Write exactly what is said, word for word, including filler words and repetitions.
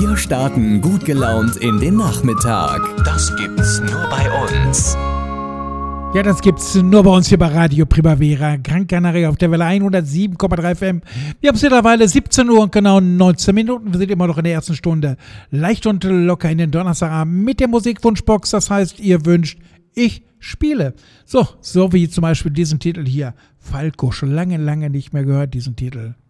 Wir starten gut gelaunt in den Nachmittag. Das gibt's nur bei uns. Ja, das gibt's nur bei uns hier bei Radio Primavera, Gran Canaria auf der Welle hundertsieben Komma drei F M. Wir haben es mittlerweile siebzehn Uhr und genau neunzehn Minuten. Wir sind immer noch in der ersten Stunde leicht und locker in den Donnerstagabend mit der Musikwunschbox. Das heißt, ihr wünscht, ich spiele. So, so wie zum Beispiel diesen Titel hier. Falco, schon lange, lange nicht mehr gehört, diesen Titel.